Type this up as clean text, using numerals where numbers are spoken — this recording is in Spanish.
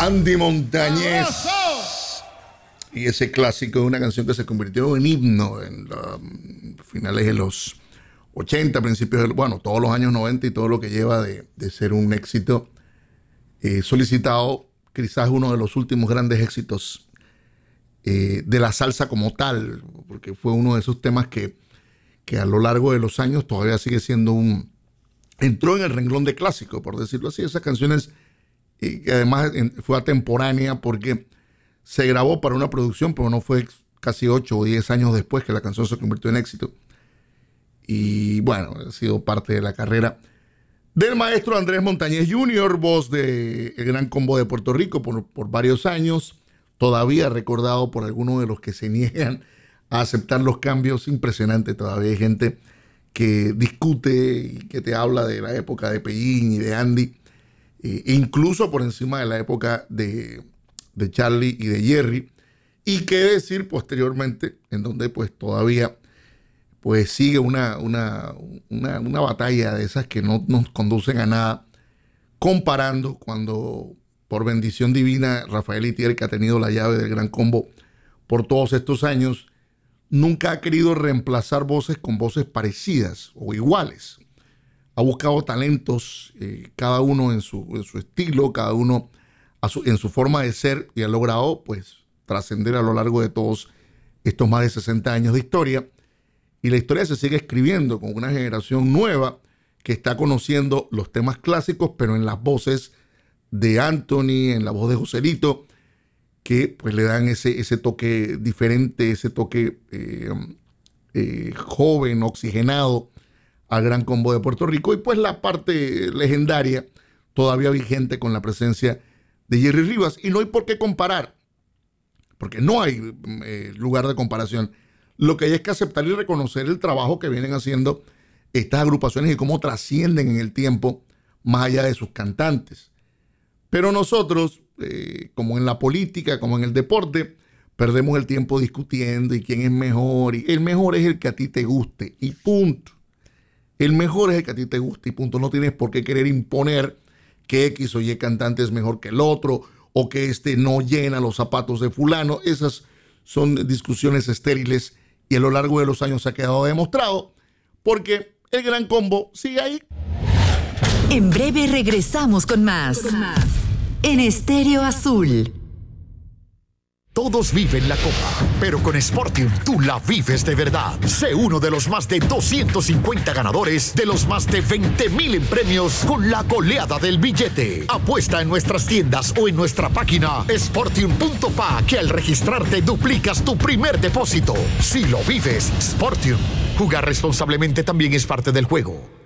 Andy Montañez. Y ese clásico de una canción que se convirtió en himno en finales de los 80, principios de, bueno, todos los años 90 y todo lo que lleva de ser un éxito solicitado, quizás uno de los últimos grandes éxitos de la salsa como tal, porque fue uno de esos temas que a lo largo de los años todavía sigue siendo entró en el renglón de clásico, por decirlo así. Esas canciones que además fue atemporánea porque se grabó para una producción, pero no fue casi 8 o 10 años después que la canción se convirtió en éxito. Y bueno, ha sido parte de la carrera del maestro Andrés Montañez Jr., voz de El Gran Combo de Puerto Rico por varios años, todavía recordado por algunos de los que se niegan a aceptar los cambios. Impresionante, todavía hay gente que discute y que te habla de la época de Pellín y de Andy, incluso por encima de la época de Charlie y de Jerry, y qué decir posteriormente, en donde pues todavía pues sigue una batalla de esas que no nos conducen a nada, comparando cuando por bendición divina Rafael Itier, que ha tenido la llave del Gran Combo por todos estos años, nunca ha querido reemplazar voces con voces parecidas o iguales. Ha buscado talentos, cada uno en su estilo, cada uno en su forma de ser, y ha logrado pues trascender a lo largo de todos estos más de 60 años de historia. Y la historia se sigue escribiendo con una generación nueva que está conociendo los temas clásicos, pero en las voces de Anthony, en la voz de Joselito, que pues le dan ese toque diferente, ese toque joven, oxigenado al Gran Combo de Puerto Rico. Y pues la parte legendaria todavía vigente con la presencia de Jerry Rivas. Y no hay por qué comparar, porque no hay lugar de comparación. Lo que hay es que aceptar y reconocer el trabajo que vienen haciendo estas agrupaciones y cómo trascienden en el tiempo más allá de sus cantantes. Pero nosotros, como en la política, como en el deporte, perdemos el tiempo discutiendo y quién es mejor. Y el mejor es el que a ti te guste y punto. El mejor es el que a ti te guste y punto. No tienes por qué querer imponer que X o Y cantante es mejor que el otro, o que este no llena los zapatos de fulano. Esas son discusiones estériles y a lo largo de los años se ha quedado demostrado, porque el Gran Combo sigue ahí. En breve regresamos con más. En Estéreo Azul. Todos viven la copa, pero con Sportium tú la vives de verdad. Sé uno de los más de 250 ganadores de los más de 20,000 en premios con la goleada del billete. Apuesta en nuestras tiendas o en nuestra página sportium.pa, que al registrarte duplicas tu primer depósito. Si lo vives, Sportium. Jugar responsablemente también es parte del juego.